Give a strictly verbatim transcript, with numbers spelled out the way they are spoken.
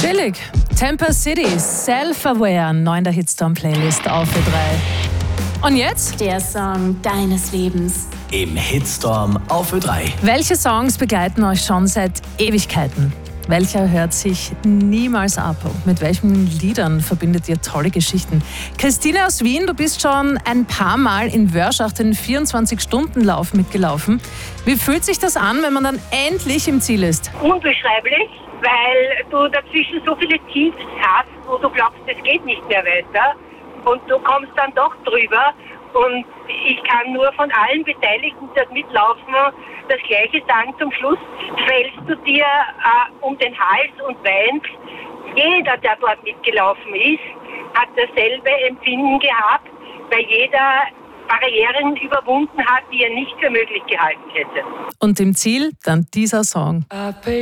Billig. Temper City, Self-Aware, neu in der Hitstorm-Playlist auf für drei. Und jetzt? Der Song deines Lebens. Im Hitstorm auf Ö drei. Welche Songs begleiten euch schon seit Ewigkeiten? Welcher hört sich niemals ab? Mit welchen Liedern verbindet ihr tolle Geschichten? Christine aus Wien, du bist schon ein paar Mal in Wörschach den vierundzwanzig-Stunden-Lauf mitgelaufen. Wie fühlt sich das an, wenn man dann endlich im Ziel ist? Unbeschreiblich, weil du dazwischen so viele Tiefs hast, wo du glaubst, es geht nicht mehr weiter. Und du kommst dann doch drüber. Und ich kann nur von allen Beteiligten, die dort mitlaufen, das Gleiche sagen. Zum Schluss fällst du dir äh, um den Hals und weinst. Jeder, der dort mitgelaufen ist, hat dasselbe Empfinden gehabt, weil jeder Barrieren überwunden hat, die er nicht für möglich gehalten hätte. Und im Ziel dann dieser Song.